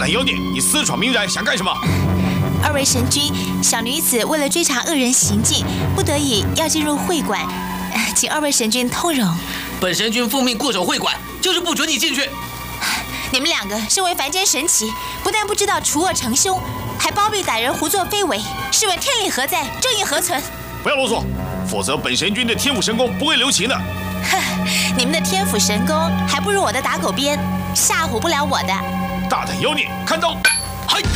胆妖孽，你私闯民宅，想干什么？ 二位神君，小女子为了追查恶人行径，不得已要进入会馆，请二位神君通融。 本神君奉命固守会馆，就是不准你进去。 你们两个身为凡间神奇，不但不知道除恶成凶，还包庇歹人胡作非为，试问天理何在，正义何存？ 不要啰嗦，否则本神君的天府神功不会留情的。 哼，你们的天府神功还不如我的打狗鞭，吓唬不了我的。 大胆妖孽，看招！